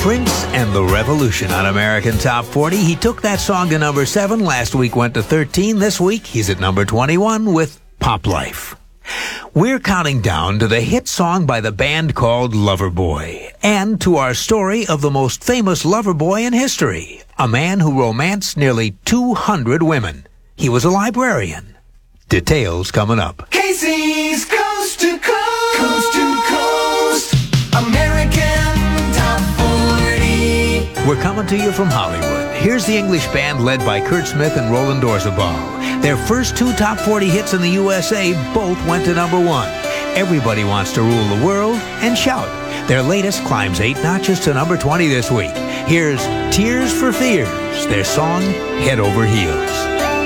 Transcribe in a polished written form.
Prince and the Revolution on American Top 40. He took that song to number 7. Last week went to 13. This week he's at number 21 with Pop Life. We're counting down to the hit song by the band called Loverboy, and to our story of the most famous Loverboy in history, a man who romanced nearly 200 women. He was a librarian. Details coming up. Casey's Coast to Coast, Coast to Coast, American Top 40. We're coming to you from Hollywood. Here's the English band led by Kurt Smith and Roland Orzabal. Their first 2 top 40 hits in the USA both went to number 1. Everybody Wants to Rule the World and Shout. Their latest climbs 8 notches to number 20 this week. Here's Tears for Fears, their song Head Over Heels.